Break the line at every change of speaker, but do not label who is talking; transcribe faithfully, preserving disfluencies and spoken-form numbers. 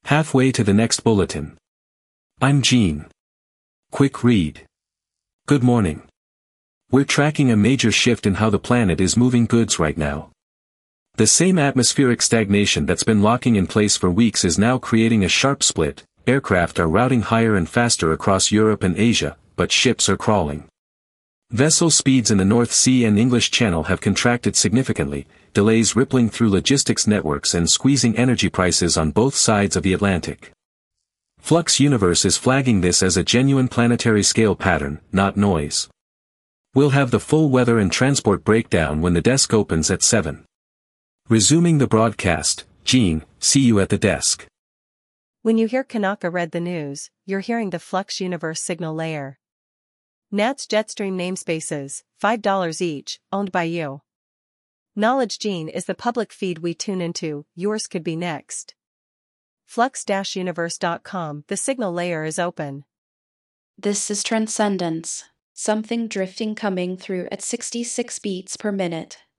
Halfway to the next bulletin. I'm Gene. Quick read. Good morning. We're tracking a major shift in how the planet is moving goods right now. The same atmospheric stagnation that's been locking in place for weeks is now creating a sharp split. Aircraft are routing higher and faster across Europe and Asia, but ships are crawling. Vessel speeds in the North Sea and English Channel have contracted significantly, delays rippling through logistics networks and squeezing energy prices on both sides of the Atlantic. Flux Universe is flagging this as a genuine planetary scale pattern, not noise. We'll have the full weather and transport breakdown when the desk opens at seven. Resuming the broadcast, Gene, see you at the desk.
When you hear Kanaka read the news, you're hearing the Flux Universe signal layer. N A T's Jetstream namespaces, five dollars each, owned by you. Knowledge Gene is the public feed we tune into, yours could be next. flux dash universe dot com, the signal layer is open.
This is Transcendence, something drifting coming through at sixty-six beats per minute.